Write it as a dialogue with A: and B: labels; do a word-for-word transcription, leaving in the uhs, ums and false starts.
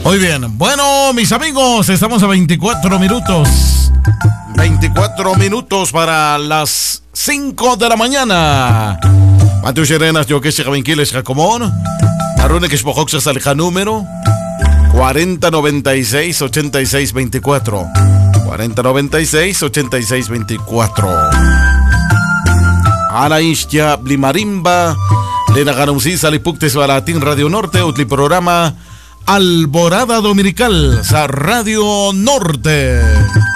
A: Muy bien. Bueno, mis amigos, estamos a veinticuatro minutos. veinticuatro minutos para las cinco de la mañana. Mateo Sherenas, yo que se Javinquiles Jacomón. Arune que Shpojox al número cuarenta noventa y seis ochenta y seis veinticuatro. cuarenta noventa y seis ochenta y seis veinticuatro. Ana Ishya Blimarimba. Lena Ganumsi Salipuktes Baratín Radio Norte. Utli programa Alborada Dominical, sa Radio Norte.